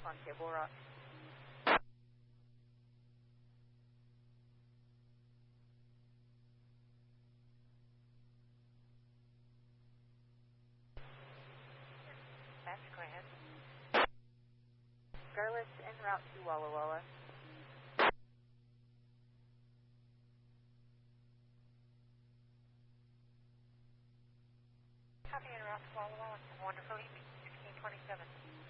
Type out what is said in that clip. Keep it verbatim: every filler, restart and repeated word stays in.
on Table Rock. Max, go ahead. Scarlett's en route to Walla Walla. Copy en route to Walla Walla. Wonderful evening, sixteen twenty-seven.